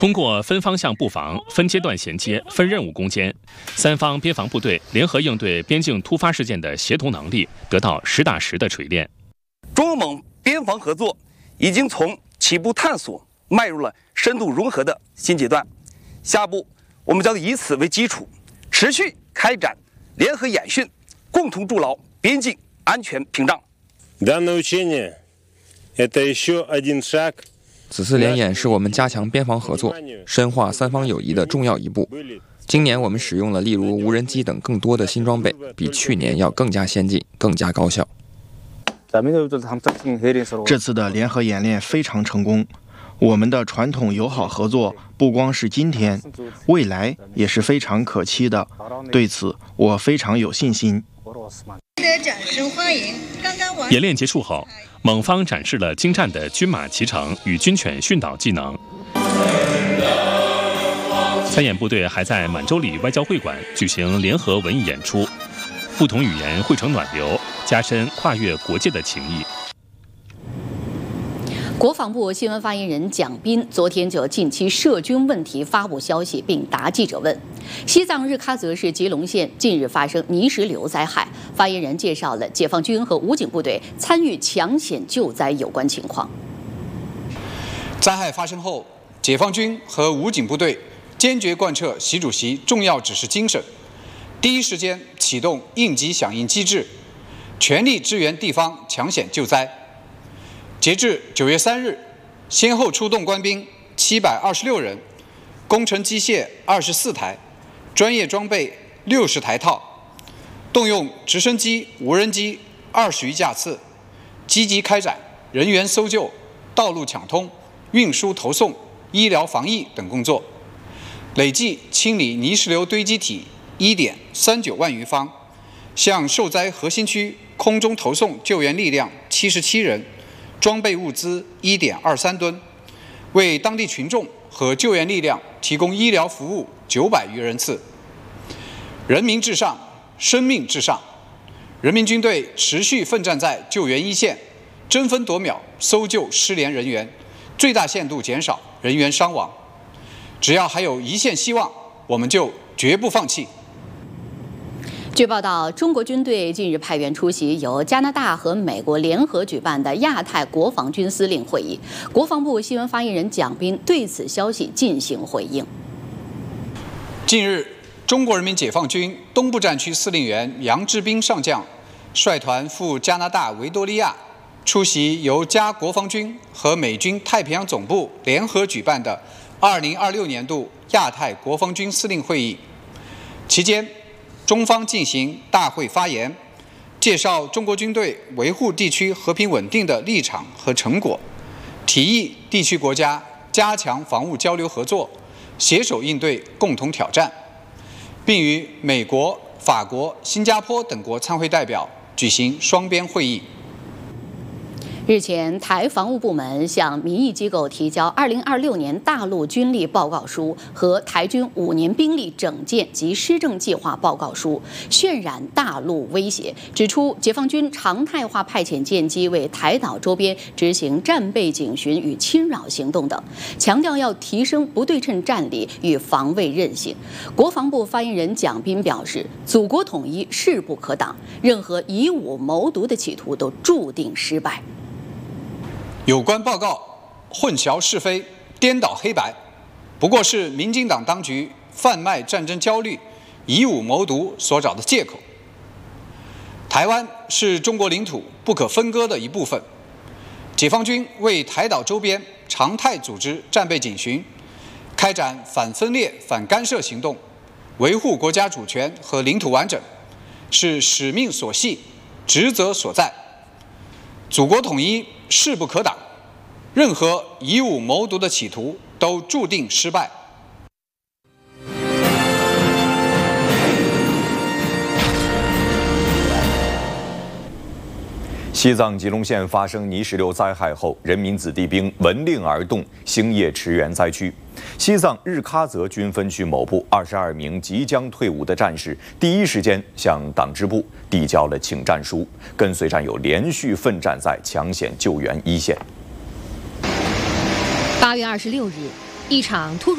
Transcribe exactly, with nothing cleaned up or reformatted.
通过分方向布防、分阶段衔接、分任务攻坚，三方边防部队联合应对边境突发事件的协同能力得到实打实的锤炼。 中蒙边防合作已经从起步探索迈入了深度融合的新阶段。下步，我们将以此为基础，持续开展联合演训，共同筑牢边境安全屏障。 Данное учение – это еще один шаг。 此次联演是我们加强边防合作、深化三方友谊的重要一步。今年我们使用了例如无人机等更多的新装备，比去年要更加先进、更加高效。 这次的联合演练非常成功，我们的传统友好合作不光是今天，未来也是非常可期的。对此，我非常有信心。 掌声欢迎刚刚完。演练结束后，蒙方展示了精湛的军马骑乘与军犬训导技能。参演部队还在满洲里外交会馆举行联合文艺演出，不同语言汇成暖流，加深跨越国界的情谊。 国防部新闻发言人蒋斌昨天就近期涉军问题发布消息，并答记者问。西藏日喀则市吉隆县近日发生泥石流灾害，发言人介绍了解放军和武警部队参与抢险救灾有关情况。 灾害发生后，解放军和武警部队坚决贯彻习主席重要指示精神，第一时间启动应急响应机制，全力支援地方抢险救灾。截至九月三日，先后出动官兵七百二十六人，工程机械二十四台，专业装备六十台套，动用直升机、无人机二十余架次，积极开展人员搜救、道路抢通、运输投送、医疗防疫等工作，累计清理泥石流堆积体一点三九万余方，向受灾核心区空中投送救援力量七十七人。装备物资一点二三吨，为当地群众和救援力量提供医疗服务九百余人次。人民至上，生命至上。人民军队持续奋战在救援一线，争分夺秒搜救失联人员，最大限度减少人员伤亡。只要还有一线希望，我们就绝不放弃。 据报道，中国军队近日派员出席由加拿大和美国联合举办的亚太国防军司令会议。国防部新闻发言人蒋斌对此消息进行回应。 近日，中国人民解放军东部战区司令员杨志斌上将率团赴加拿大维多利亚，出席由加国防军和美军太平洋总部联合举办的二零二六年度亚太国防军司令会议。期间，中方进行大会发言，介绍中国军队维护地区和平稳定的立场和成果，提议地区国家加强防务交流合作，携手应对共同挑战，并与美国、法国、新加坡等国参会代表举行双边会议。 日前，台防务部门向民意机构提交二零二六年大陆军力报告书和台军五年兵力整建及施政计划报告书，渲染大陆威胁，指出解放军常态化派遣舰机为台岛周边执行战备警巡与侵扰行动等，强调要提升不对称战力与防卫韧性。国防部发言人蒋斌表示，祖国统一势不可挡，任何以武谋独的企图都注定失败。 有关报告混淆是非、颠倒黑白，不过是民进党当局贩卖战争焦虑、以武谋独所找的借口。台湾是中国领土不可分割的一部分，解放军为台岛周边常态组织战备警巡，开展反分裂、反干涉行动，维护国家主权和领土完整，是使命所系、职责所在。祖国统一势不可挡，任何以武谋独的企图都注定失败。 西藏吉隆县发生泥石流灾害后，人民子弟兵闻令而动，星夜驰援灾区。西藏日喀则军分区某部二十二名即将退伍的战士，第一时间向党支部递交了请战书，跟随战友连续奋战在抢险救援一线。 八月二十六日，一场突如